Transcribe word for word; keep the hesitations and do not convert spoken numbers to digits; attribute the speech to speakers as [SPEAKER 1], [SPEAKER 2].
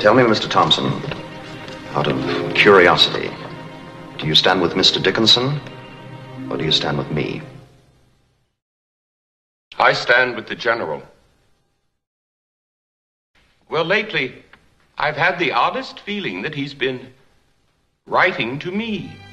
[SPEAKER 1] Tell me, Mister Thompson, out of curiosity, do you stand with Mister Dickinson, or do you stand with me?
[SPEAKER 2] I stand with the General. Well, lately, I've had the oddest feeling that he's been writing to me.